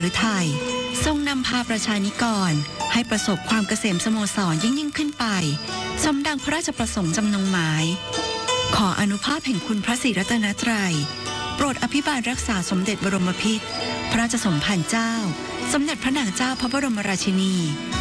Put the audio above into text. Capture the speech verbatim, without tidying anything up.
หรือไทยทรงนำพาประชานิกรให้ประสบความเกษมสโมสรยิ่งยิ่งขึ้นไปสมดังพระราชประสงค์จำนงหมายขออนุภาพแห่งคุณพระศรีรัตนตรัยโปรดอภิบาลรักษาสมเด็จบรมพิตรพระราชสมภารเจ้าสมเด็จพระนางเจ้าพระบรมราชินี